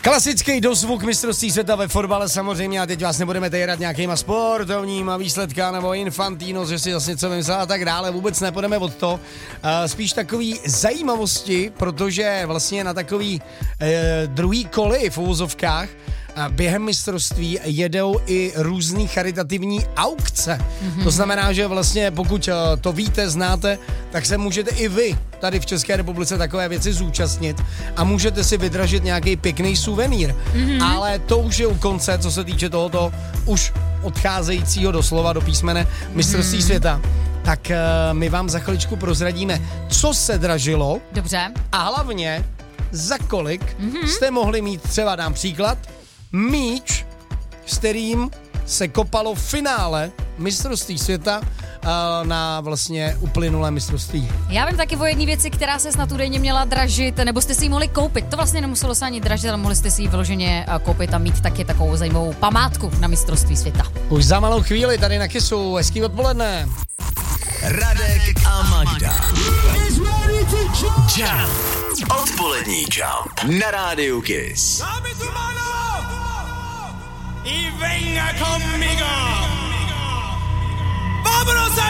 Klasický dozvuk mistrovství světa ve fotbale samozřejmě a teď vás nebudeme týrat nějakýma sportovníma výsledka nebo Infantino, že si zase něco vymyslel a tak dále, vůbec nepůjdeme od to. Spíš takový zajímavosti, protože vlastně na takový druhý koli v uvozovkách během mistrovství jedou i různý charitativní aukce. To znamená, že vlastně pokud to víte, znáte, tak se můžete i vy tady v České republice takové věci zúčastnit a můžete si vydražit nějaký pěkný suvenýr. Ale to už je u konce, co se týče tohoto už odcházejícího doslova do písmene mistrovství světa. Tak my vám za chviličku prozradíme, co se dražilo. Dobře. A hlavně za kolik jste mohli mít, třeba dám příklad, míč, s kterým se kopalo v finále mistrovství světa na vlastně uplynulé mistrovství. Já vím taky o jedné věci, která se snad údajně měla dražit, nebo jste si ji mohli koupit. To vlastně nemuselo se ani dražit, ale mohli jste si ji vyloženě koupit a mít taky takovou zajímavou památku na mistrovství světa. Už za malou chvíli tady na Kissu. Hezký odpoledne. Radek a Magda. Jump. Odpolední Jump na rádiu Kiss. Y venga conmigo. Vámonos